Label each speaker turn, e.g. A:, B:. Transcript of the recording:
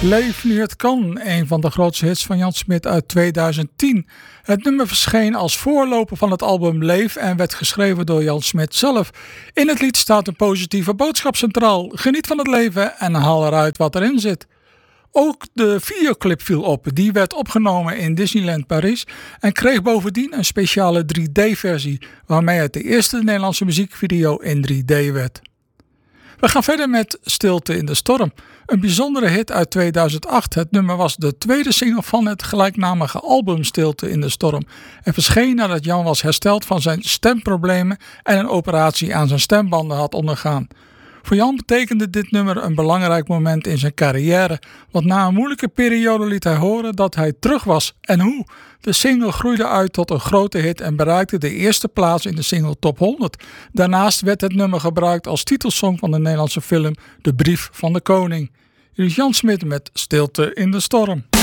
A: Leef nu het kan, een van de grootste hits van Jan Smit uit 2010. Het nummer verscheen als voorloper van het album Leef en werd geschreven door Jan Smit zelf. In het lied staat een positieve boodschap centraal. Geniet van het leven en haal eruit wat erin zit. Ook de videoclip viel op. Die werd opgenomen in Disneyland Parijs en kreeg bovendien een speciale 3D-versie, waarmee het de eerste Nederlandse muziekvideo in 3D werd. We gaan verder met Stilte in de Storm. Een bijzondere hit uit 2008. Het nummer was de tweede single van het gelijknamige album Stilte in de Storm en verscheen nadat Jan was hersteld van zijn stemproblemen en een operatie aan zijn stembanden had ondergaan. Voor Jan betekende dit nummer een belangrijk moment in zijn carrière, want na een moeilijke periode liet hij horen dat hij terug was. En hoe? De single groeide uit tot een grote hit en bereikte de eerste plaats in de single top 100. Daarnaast werd het nummer gebruikt als titelsong van de Nederlandse film De Brief van de Koning. Hier is Jan Smit met Stilte in de Storm.